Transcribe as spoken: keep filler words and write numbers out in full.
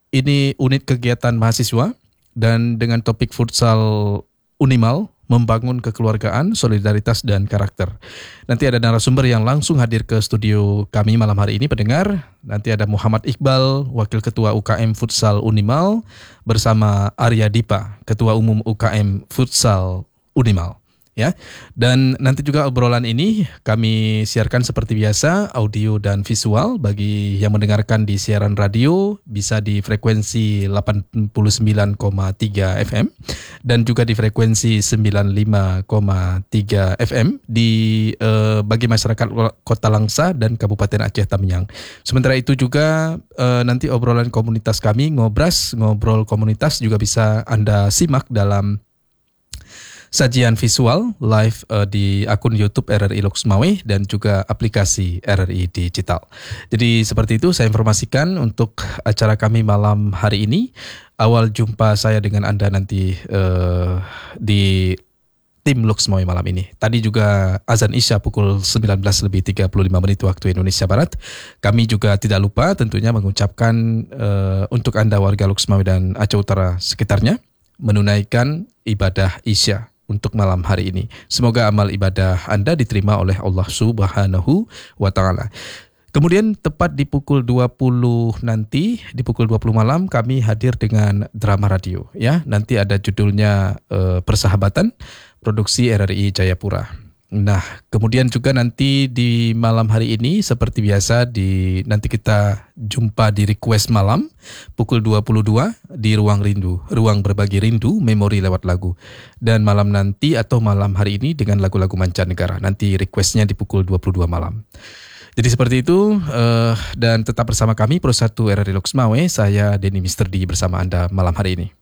ini unit kegiatan mahasiswa dan dengan topik futsal Unimal, membangun kekeluargaan, solidaritas dan karakter. Nanti ada narasumber yang langsung hadir ke studio kami malam hari ini, pendengar. Nanti ada Muhammad Iqbal, Wakil Ketua U K M Futsal Unimal, bersama Arya Dipa, Ketua Umum U K M Futsal Unimal. Ya, dan nanti juga obrolan ini kami siarkan seperti biasa, audio dan visual. Bagi yang mendengarkan di siaran radio bisa di frekuensi delapan puluh sembilan koma tiga F M dan juga di frekuensi sembilan puluh lima koma tiga F M di eh, bagi masyarakat Kota Langsa dan Kabupaten Aceh Tamiang. Sementara itu juga eh, nanti obrolan komunitas kami, Ngobras, ngobrol komunitas, juga bisa Anda simak dalam sajian visual live uh, di akun YouTube R R I Loks Mawé dan juga aplikasi R R I Digital. Jadi seperti itu saya informasikan untuk acara kami malam hari ini. Awal jumpa saya dengan Anda nanti uh, di tim Loks Mawé malam ini. Tadi juga azan Isya pukul sembilan belas lebih tiga puluh lima menit waktu Indonesia Barat. Kami juga tidak lupa tentunya mengucapkan uh, untuk Anda warga Loks Mawé dan Aceh Utara sekitarnya menunaikan ibadah Isya untuk malam hari ini. Semoga amal ibadah Anda diterima oleh Allah Subhanahu wa Ta'ala. Kemudian tepat di pukul dua puluh nanti, di pukul dua puluh malam kami hadir dengan drama radio. Ya, nanti ada judulnya eh, Persahabatan, produksi R R I Jayapura. Nah, kemudian juga nanti di malam hari ini seperti biasa di nanti kita jumpa di request malam pukul dua puluh dua di Ruang Rindu, Ruang Berbagi Rindu, memori lewat lagu. Dan malam nanti atau malam hari ini dengan lagu-lagu mancanegara. Nanti requestnya di pukul dua puluh dua malam. Jadi seperti itu uh, dan tetap bersama kami Pro satu R R I Loks Mawé, saya Denny Mister D bersama Anda malam hari ini.